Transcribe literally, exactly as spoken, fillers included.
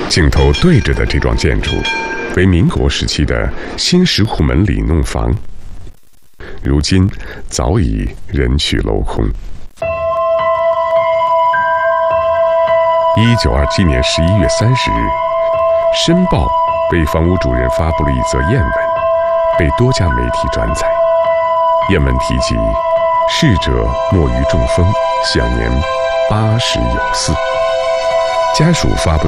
镜头对着的这幢建筑，为民国时期的新石库门里弄房，如今早已人去楼空。一九二七年十一月三十日，《申报》为房屋主人发布了一则谚文，被多家媒体转载。谚文提及，逝者莫于中风，享年八十有四。家属发布